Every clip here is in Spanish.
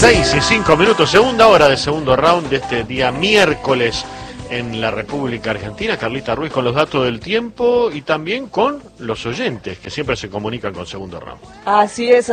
6:05, segunda hora de segundo round de este día miércoles en la República Argentina. Carlita Ruiz con los datos del tiempo y también con los oyentes que siempre se comunican con segundo round. Así es,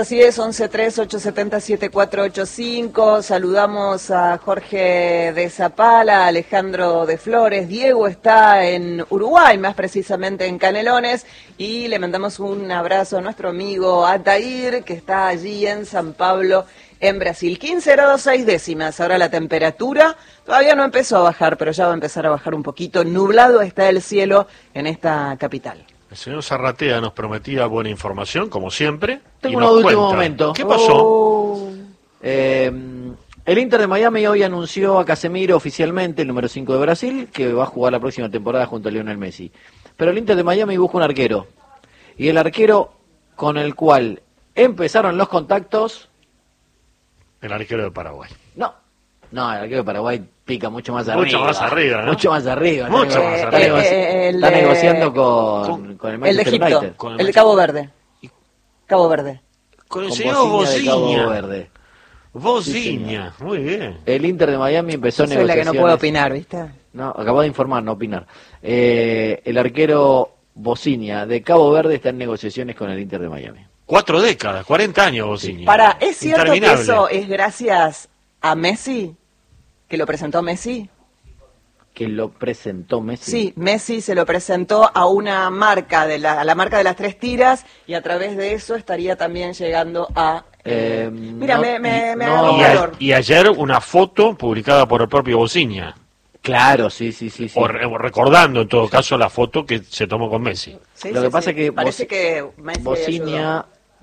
1138707485. Saludamos a Jorge de Zapala, Alejandro de Flores. Diego está en Uruguay, más precisamente en Canelones, y le mandamos un abrazo a nuestro amigo Atair, que está allí en San Pablo, en Brasil. 15 grados 6 décimas. Ahora la temperatura todavía no empezó a bajar, pero ya va a empezar a bajar un poquito. Nublado está el cielo en esta capital. El señor Zarratea nos prometía buena información, como siempre. Tengo uno de último momento. ¿Qué pasó? El Inter de Miami hoy anunció a Casemiro oficialmente, el número 5 de Brasil, que va a jugar la próxima temporada junto a Lionel Messi. Pero el Inter de Miami busca un arquero. Y el arquero con el cual empezaron los contactos... El arquero de Paraguay. No, el arquero de Paraguay pica mucho más arriba. Mucho más arriba, ¿no? Mucho más arriba. Mucho más arriba. Está negociando con el el de Manchester Egipto, United. el de Cabo Verde. Cabo Verde. Con el Con señor Bociña de Cabo Bociña. Verde. Bociña, muy bien. El Inter de Miami empezó Yo soy la que negociaciones. no puedo opinar, ¿viste? No, acabo de informar, no opinar. El arquero Bociña de Cabo Verde está en negociaciones con el Inter de Miami. 4 décadas, 40 años Bociña. Para, ¿es cierto que Interminable. eso es gracias a Messi? ¿Que lo presentó Messi? Que lo presentó Messi. Sí, Messi se lo presentó a una marca, a la marca de las 3 tiras, y a través de eso estaría también llegando a... Mira, no, me no, hago calor. Y ayer una foto publicada por el propio Bociña. Claro, sí. O recordando en todo caso la foto que se tomó con Messi. Sí, Lo que pasa es que parece que Messi Bociña,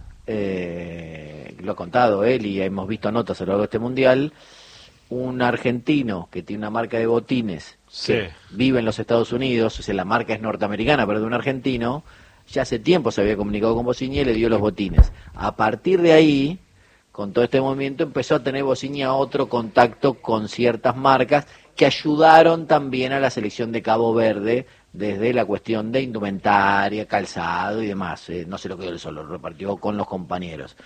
lo ha contado él y hemos visto notas a lo largo de este mundial, un argentino que tiene una marca de botines, Sí. que vive en los Estados Unidos, o sea, la marca es norteamericana, pero de un argentino, ya hace tiempo se había comunicado con Bociña y le dio los botines. A partir de ahí, con todo este movimiento, empezó a tener Bociña otro contacto con ciertas marcas que ayudaron también a la selección de Cabo Verde desde la cuestión de indumentaria, calzado y demás. No se lo quedó él solo, lo repartió con los compañeros.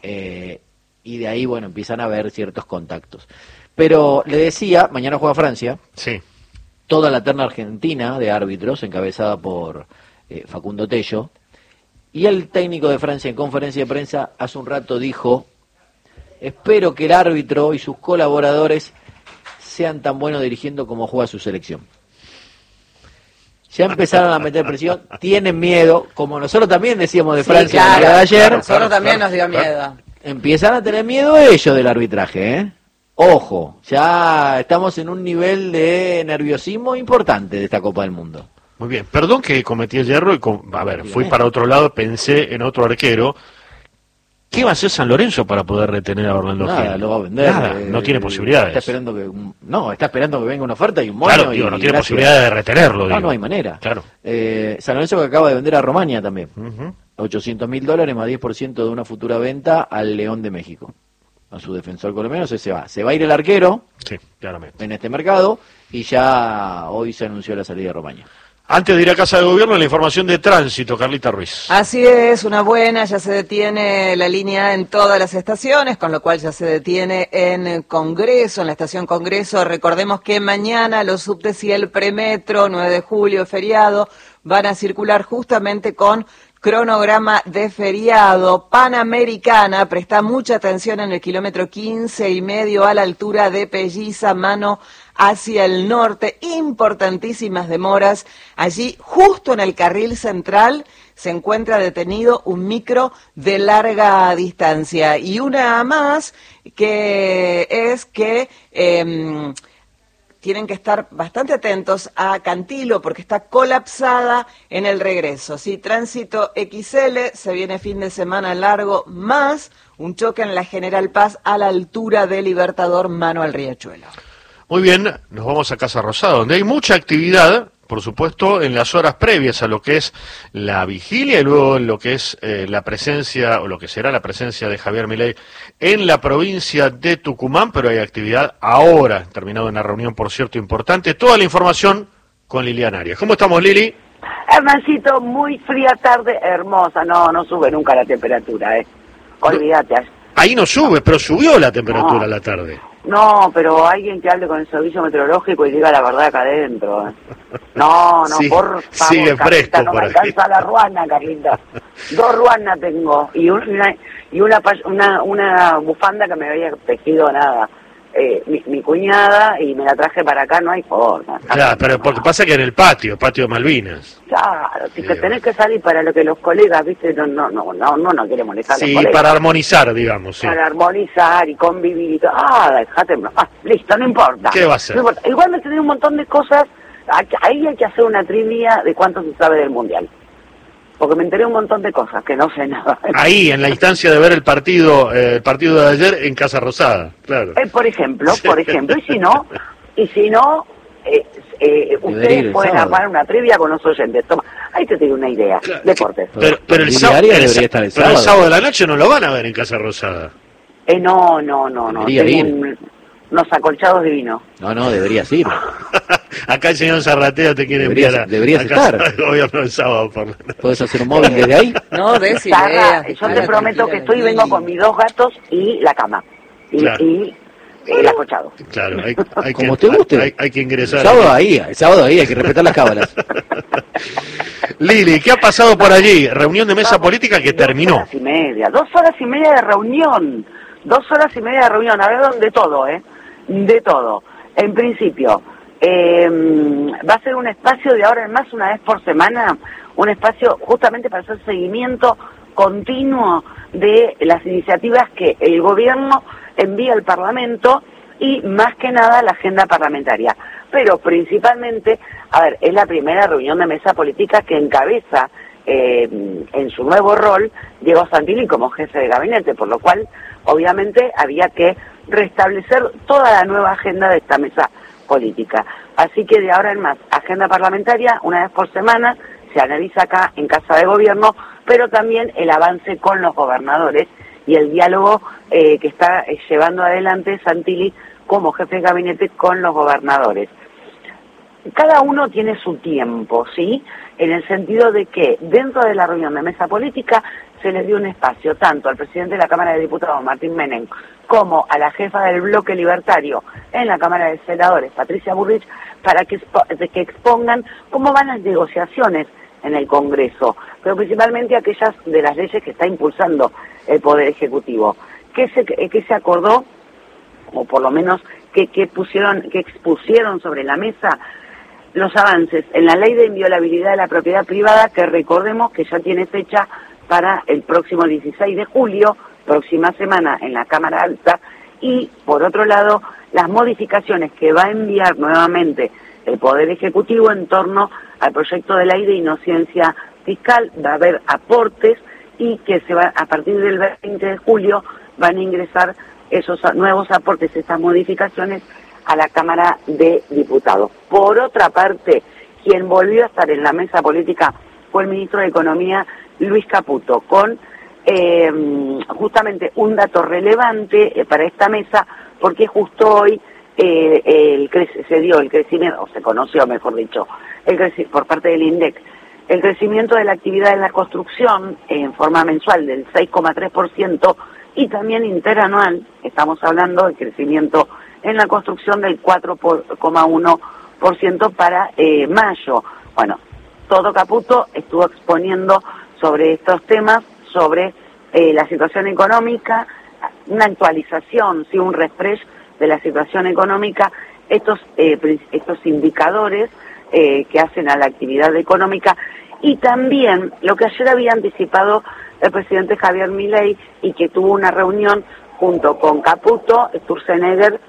Y de ahí, bueno, empiezan a haber ciertos contactos. Pero le decía, mañana juega Francia, Sí. toda la terna argentina de árbitros, encabezada por Facundo Tello, y el técnico de Francia en conferencia de prensa hace un rato dijo: espero que el árbitro y sus colaboradores sean tan buenos dirigiendo como juega su selección. Ya empezaron a meter presión, tienen miedo, como nosotros también decíamos de Francia claro, el día de ayer. nosotros también nos dio miedo. Empiezan a tener miedo ellos del arbitraje, ¿eh? Ojo, ya estamos en un nivel de nerviosismo importante de esta Copa del Mundo. Muy bien, perdón que cometí el hierro y fui para otro lado, pensé en otro arquero. ¿Qué va a hacer San Lorenzo para poder retener a Orlando Nada, Gil? lo va a vender. Nada, no tiene posibilidades. Está esperando que venga una oferta y un moño. Claro, digo, no tiene posibilidades de retenerlo. No hay manera. Claro. San Lorenzo que acaba de vender a Romaña también. Ujú. $800.000 más 10% de una futura venta al León de México. A su defensor colombiano se va. Se va a ir el arquero Sí, claramente. en este mercado y ya hoy se anunció la salida de Romaña. Antes de ir a Casa de Gobierno, la información de tránsito, Carlita Ruiz. Así es, una buena, ya se detiene la línea en todas las estaciones, con lo cual ya se detiene en Congreso, en la estación Congreso. Recordemos que mañana los subtes y el premetro, 9 de julio, feriado, van a circular justamente con cronograma de feriado. Panamericana, presta mucha atención en el kilómetro 15,5 a la altura de Pelliza, mano hacia el norte, importantísimas demoras. Allí, justo en el carril central, se encuentra detenido un micro de larga distancia. Y una más, que es que tienen que estar bastante atentos a Cantilo porque está colapsada en el regreso. Sí, tránsito XL, se viene fin de semana largo, más un choque en la General Paz a la altura de Libertador, mano al Riachuelo. Muy bien, nos vamos a Casa Rosada, donde hay mucha actividad, por supuesto, en las horas previas a lo que es la vigilia y luego en lo que es la presencia, o lo que será la presencia de Javier Milei en la provincia de Tucumán, pero hay actividad ahora, terminado una reunión, por cierto, importante. Toda la información con Liliana Arias. ¿Cómo estamos, Lili? Hermancito, muy fría tarde, hermosa, no sube nunca la temperatura, olvídate. Ahí no sube, pero subió la temperatura No. a la tarde. No, pero alguien que hable con el servicio meteorológico y diga la verdad acá adentro. No, Sí, por favor, sigue Carlita, fresco no por me ahí. alcanza la ruana, Carlita. 2 ruanas tengo y una bufanda que me había tejido nada. Mi cuñada, y me la traje para acá, no hay forma. Claro, pero porque pasa que en el patio de Malvinas. Claro, si Sí, que tenés que salir para lo que los colegas, viste, no quiere molestar a los Sí, colegas. para armonizar, digamos, sí. Para armonizar y convivir y todo. Dejate. Listo, no importa. ¿Qué va a hacer? No importa. Igual me tenía un montón de cosas. Ahí hay que hacer una trivia de cuánto se sabe del Mundial. Porque me enteré un montón de cosas que no sé nada. Ahí, en la instancia de ver el partido de ayer en Casa Rosada, claro. Por ejemplo, y si no, ustedes el pueden sábado. armar una trivia con los oyentes. Toma, ahí te tengo una idea. Claro, Deportes. Pero el El sábado diario debería estar el pero el sábado. sábado de la noche no lo van a ver en Casa Rosada. No. Debería Tengo ir. unos acolchados divinos. No, deberías ir. Acá el señor Zarratea te quiere Deberías- enviar deberías a casa estar. del gobierno el sábado por la noche. ¿Puedes hacer un móvil desde ahí? No, des Sarra, ideas. yo te Dejala prometo tranquila que estoy y la vengo Lili. con mis 2 gatos y la cama. Claro. Y el acolchado. Claro, hay Como que, te guste. hay que ingresar. El sábado ahí hay que respetar las cábalas. Lili, ¿qué ha pasado por allí? Reunión de mesa política que terminó. 2 horas y media. 2 horas y media de reunión. 2 horas y media de reunión. A ver, de todo, De todo. En principio, va a ser un espacio de ahora en más, una vez por semana, un espacio justamente para hacer seguimiento continuo de las iniciativas que el gobierno envía al Parlamento y más que nada la agenda parlamentaria. Pero principalmente, es la primera reunión de mesa política que encabeza en su nuevo rol Diego Santilli como jefe de gabinete, por lo cual obviamente había que restablecer toda la nueva agenda de esta mesa política. Así que de ahora en más, agenda parlamentaria, una vez por semana, se analiza acá en Casa de Gobierno, pero también el avance con los gobernadores y el diálogo que está llevando adelante Santilli como jefe de gabinete con los gobernadores. Cada uno tiene su tiempo, ¿sí? En el sentido de que dentro de la reunión de mesa política se les dio un espacio tanto al presidente de la Cámara de Diputados, Martín Menem, como a la jefa del bloque libertario en la Cámara de Senadores, Patricia Bullrich, para que expongan cómo van las negociaciones en el Congreso, pero principalmente aquellas de las leyes que está impulsando el Poder Ejecutivo. ¿Qué se acordó, o por lo menos que expusieron sobre la mesa? Los avances en la ley de inviolabilidad de la propiedad privada, que recordemos que ya tiene fecha para el próximo 16 de julio, próxima semana en la Cámara Alta, y por otro lado, las modificaciones que va a enviar nuevamente el Poder Ejecutivo en torno al proyecto de ley de inocencia fiscal. Va a haber aportes y que a partir del 20 de julio van a ingresar esos nuevos aportes, esas modificaciones a la Cámara de Diputados. Por otra parte, quien volvió a estar en la mesa política fue el ministro de Economía, Luis Caputo, con justamente un dato relevante para esta mesa, porque justo hoy se dio el crecimiento, o se conoció, mejor dicho, por parte del INDEC, el crecimiento de la actividad en la construcción en forma mensual del 6,3% y también interanual, estamos hablando del crecimiento en la construcción del 4,1% para mayo. Bueno, todo Caputo estuvo exponiendo sobre estos temas, sobre la situación económica, una actualización, sí, un refresh de la situación económica, estos indicadores que hacen a la actividad económica, y también lo que ayer había anticipado el presidente Javier Milei y que tuvo una reunión junto con Caputo, Sturzenegger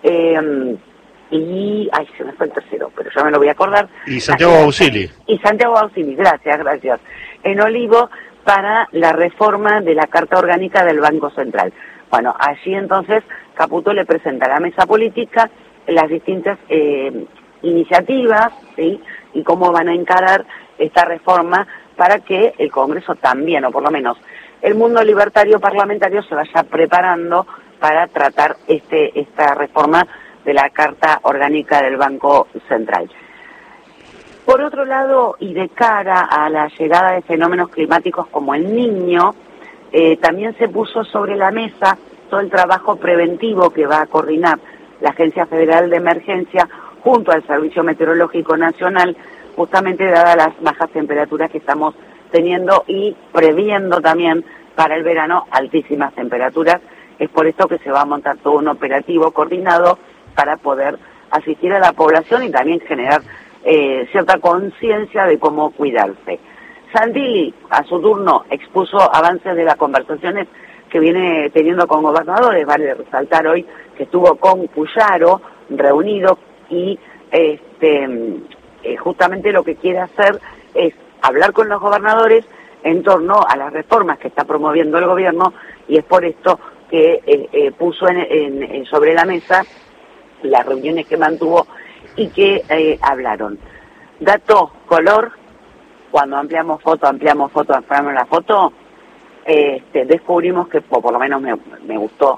y se me fue el tercero, pero ya me lo voy a acordar. Y Santiago Bausili. Y Santiago Bausili, gracias. En Olivo, para la reforma de la Carta Orgánica del Banco Central. Bueno, allí entonces Caputo le presenta a la mesa política las distintas iniciativas, ¿sí? Y cómo van a encarar esta reforma para que el Congreso también, o por lo menos el mundo libertario parlamentario, se vaya preparando para tratar esta reforma de la Carta Orgánica del Banco Central. Por otro lado, y de cara a la llegada de fenómenos climáticos como el Niño, También se puso sobre la mesa todo el trabajo preventivo que va a coordinar la Agencia Federal de Emergencia junto al Servicio Meteorológico Nacional, justamente dadas las bajas temperaturas que estamos teniendo y previendo también para el verano altísimas temperaturas. Es por esto que se va a montar todo un operativo coordinado para poder asistir a la población y también generar cierta conciencia de cómo cuidarse. Santilli, a su turno, expuso avances de las conversaciones que viene teniendo con gobernadores. Vale resaltar hoy que estuvo con Puyaro reunido y justamente lo que quiere hacer es hablar con los gobernadores en torno a las reformas que está promoviendo el gobierno, y es por esto que puso sobre la mesa las reuniones que mantuvo y que hablaron. Dato, color, cuando ampliamos la foto, descubrimos que, por lo menos me gustó,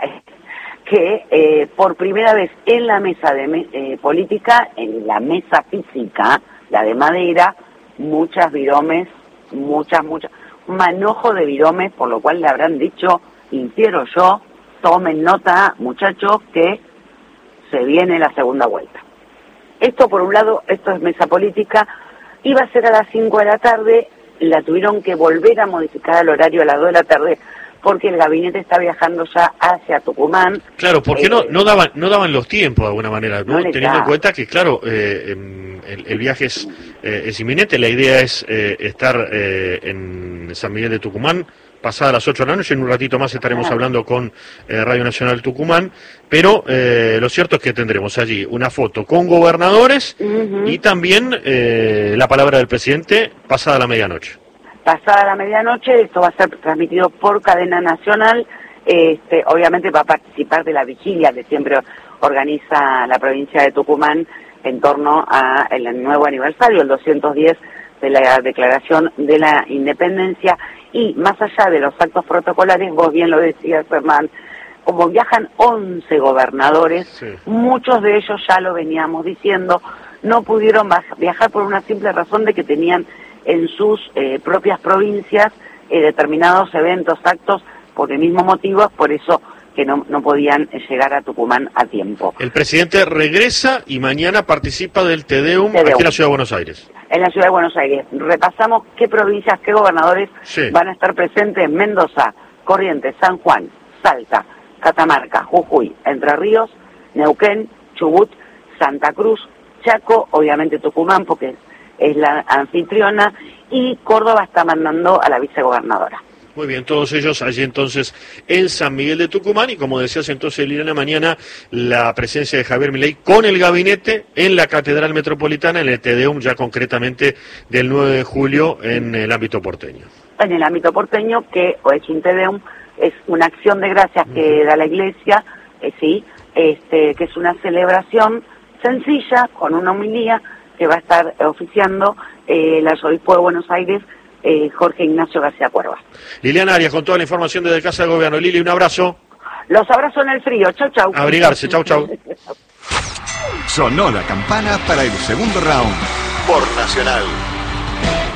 que por primera vez en la mesa de política, en la mesa física, la de madera, muchas viromes, muchas, un manojo de viromes, por lo cual le habrán dicho, infiero yo, tomen nota, muchachos, que se viene la segunda vuelta. Esto por un lado, esto es mesa política, iba a ser a las 5 de la tarde, la tuvieron que volver a modificar al horario a las 2 de la tarde, porque el gabinete está viajando ya hacia Tucumán. Claro, porque no daban los tiempos de alguna manera, ¿no? Teniendo en cuenta que, claro, el viaje es inminente, la idea es estar en San Miguel de Tucumán pasadas las 8 de la noche, en un ratito más estaremos hablando con Radio Nacional Tucumán, pero lo cierto es que tendremos allí una foto con gobernadores y también la palabra del presidente pasada la medianoche. Pasada la medianoche, esto va a ser transmitido por cadena nacional, obviamente va a participar de la vigilia que siempre organiza la provincia de Tucumán en torno a el nuevo aniversario, el 210 de la Declaración de la Independencia, y más allá de los actos protocolares, vos bien lo decías, Germán, como viajan 11 gobernadores, sí, muchos de ellos ya lo veníamos diciendo, no pudieron viajar por una simple razón de que tenían en sus propias provincias determinados eventos, actos, por el mismo motivo, por eso que no podían llegar a Tucumán a tiempo. El presidente regresa y mañana participa del Te-Deum aquí en la Ciudad de Buenos Aires. En la Ciudad de Buenos Aires. Repasamos qué provincias, qué gobernadores van a estar presentes: Mendoza, Corrientes, San Juan, Salta, Catamarca, Jujuy, Entre Ríos, Neuquén, Chubut, Santa Cruz, Chaco, obviamente Tucumán porque es la anfitriona, y Córdoba está mandando a la vicegobernadora. Muy bien, todos ellos allí entonces en San Miguel de Tucumán, y como decías entonces, Liliana, mañana la presencia de Javier Milei con el gabinete en la Catedral Metropolitana, en el Te-Deum ya concretamente del 9 de julio en el ámbito porteño. En el ámbito porteño, que es un Te-Deum, es una acción de gracias que da la Iglesia, que es una celebración sencilla, con una homilía que va a estar oficiando el arzobispo de Buenos Aires, Jorge Ignacio García Cuerva. Liliana Arias, con toda la información desde Casa de Gobierno. Lili, un abrazo. Los abrazo en el frío. Chau, chau. Abrigarse. Chau, chau. Sonó la campana para el segundo round por Nacional.